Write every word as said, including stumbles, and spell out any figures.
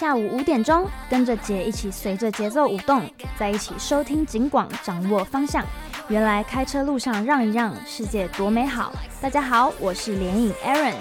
下午五点钟，跟着姐一起随着节奏舞动，在一起收听警广，掌握方向。原来开车路上让一让，世界多美好。大家好，我是联影 Aaron。